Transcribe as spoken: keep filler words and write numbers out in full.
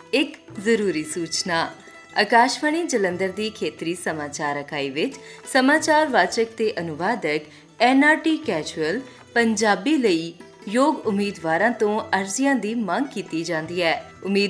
ਇੱਕ ਜ਼ਰੂਰੀ ਸੂਚਨਾ। ਆਕਾਸ਼ਵਾਣੀ ਜਲੰਧਰ ਦੀ ਖੇਤਰੀ ਸਮਾਚਾਰ ਇਕਾਈ ਵਿੱਚ ਸਮਾਚਾਰ ਵਾਚਕ ਤੇ ਅਨੁਵਾਦਕ N R T casual Punjabi ਲਈ ਯੋਗ ਉਮੀਦਵਾਰਾਂ ਤੋਂ ਅਰਜ਼ੀਆਂ ਦੀ ਮੰਗ ਕੀਤੀ ਜਾਂਦੀ ਹੈ। ਉਮੀਦ